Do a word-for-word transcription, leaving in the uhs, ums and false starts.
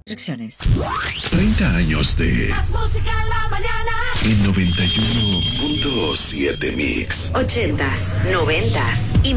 Restricciones. treinta años de Más música en la mañana. en noventa y uno punto siete Mix. Ochentas, noventas y